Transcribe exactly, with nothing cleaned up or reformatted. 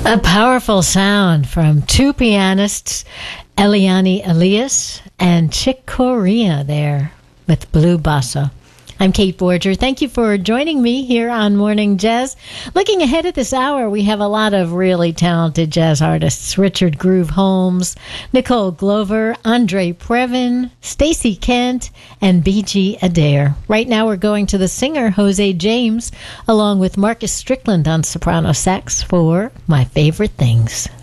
A powerful sound from two pianists, Eliane Elias and Chick Corea there with Blue Bossa. I'm Kate Borger. Thank you for joining me here on Morning Jazz. Looking ahead at this hour, we have a lot of really talented jazz artists. Richard Groove Holmes, Nicole Glover, Andre Previn, Stacey Kent, and B G Adair. Right now we're going to the singer Jose James, along with Marcus Strickland on soprano sax for My Favorite Things.